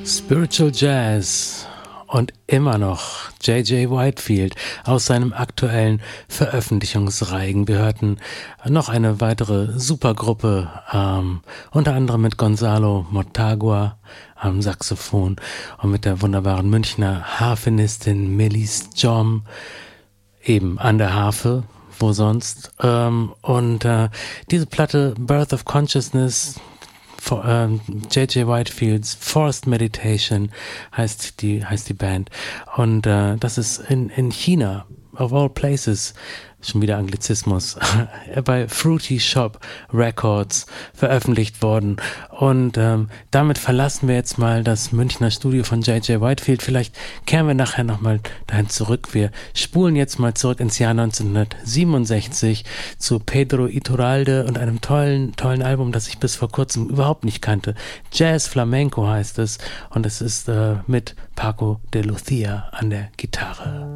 Spiritual Jazz und immer noch J.J. Whitefield aus seinem aktuellen Veröffentlichungsreigen. Wir hörten noch eine weitere Supergruppe, unter anderem mit Gonzalo Motagua am Saxophon und mit der wunderbaren Münchner Harfenistin Melis Jom eben an der Harfe, wo sonst. Diese Platte Birth of Consciousness, J.J. Whitefields Forced Meditation heißt die Band. Und das ist in China, of all places, schon wieder Anglizismus, bei Fruity Shop Records veröffentlicht worden. Und damit verlassen wir jetzt mal das Münchner Studio von J.J. Whitefield. Vielleicht kehren wir nachher nochmal dahin zurück. Wir spulen jetzt mal zurück ins Jahr 1967 zu Pedro Iturralde und einem tollen Album, das ich bis vor kurzem überhaupt nicht kannte. Jazz Flamenco heißt es, und es ist mit Paco de Lucia an der Gitarre.